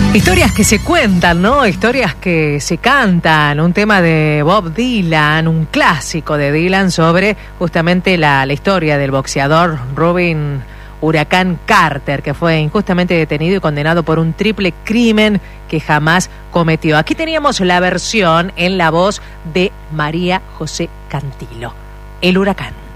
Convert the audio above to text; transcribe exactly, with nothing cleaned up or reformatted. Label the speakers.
Speaker 1: Historias que se cuentan, ¿no? Historias que se cantan. Un tema de Bob Dylan, un clásico de Dylan sobre justamente la, la historia del boxeador Rubin Huracán Carter, que fue injustamente detenido y condenado por un triple crimen que jamás cometió. Aquí teníamos la versión en la voz de María José Cantilo, El Huracán.